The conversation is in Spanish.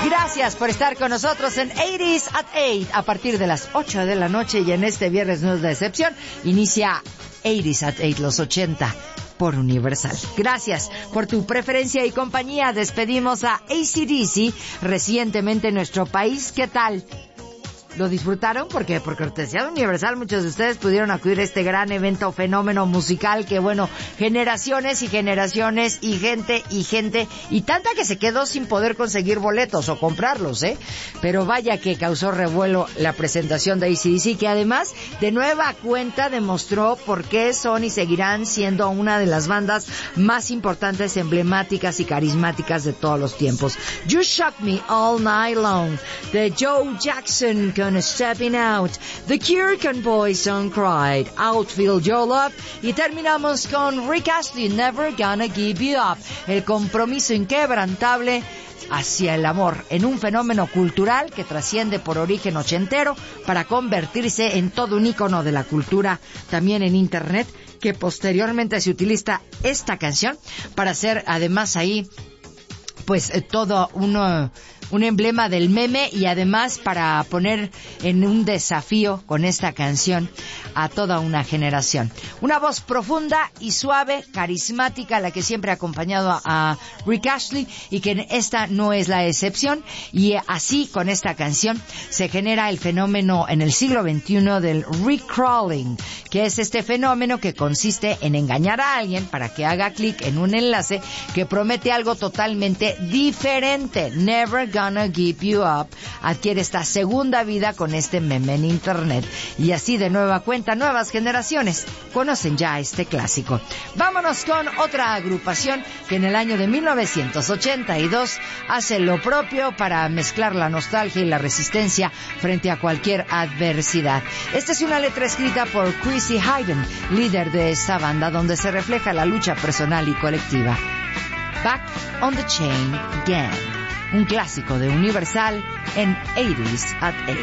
Gracias por estar con nosotros en 80s at 8 a partir de las 8 de la noche, y en este viernes no es la excepción. Inicia 80s at 8, los 80 por Universal. Gracias por tu preferencia y compañía. Despedimos a AC/DC recientemente en nuestro país. ¿Qué tal? ¿Lo disfrutaron? Porque por cortesía de Universal muchos de ustedes pudieron acudir a este gran evento, fenómeno musical que, bueno, generaciones y generaciones y gente y tanta que se quedó sin poder conseguir boletos o comprarlos, pero vaya que causó revuelo la presentación de AC/DC, que además de nueva cuenta demostró por qué son y seguirán siendo una de las bandas más importantes, emblemáticas y carismáticas de todos los tiempos. You Shock Me All Night Long de Joe Jackson con Stepping Out, The Cure con Boys Don't Cry, Outfield Your Love, y terminamos con Rick Astley, Never Gonna Give You Up, el compromiso inquebrantable hacia el amor en un fenómeno cultural que trasciende por origen ochentero para convertirse en todo un ícono de la cultura también en internet, que posteriormente se utiliza esta canción para hacer además ahí pues todo un emblema del meme, y además para poner en un desafío con esta canción a toda una generación. Una voz profunda y suave, carismática, la que siempre ha acompañado a Rick Astley, y que esta no es la excepción. Y así, con esta canción se genera el fenómeno en el siglo XXI del Rickcrawling, que es este fenómeno que consiste en engañar a alguien para que haga clic en un enlace que promete algo totalmente diferente. Never Gonna Give You Up adquiere esta segunda vida con este meme en internet, y así de nueva cuenta nuevas generaciones conocen ya este clásico. Vámonos con otra agrupación que en el año de 1982 hace lo propio para mezclar la nostalgia y la resistencia frente a cualquier adversidad. Esta es una letra escrita por Chrissy Hynde, líder de esta banda, donde se refleja la lucha personal y colectiva. Back on the Chain Gang, un clásico de Universal en 80s at 8.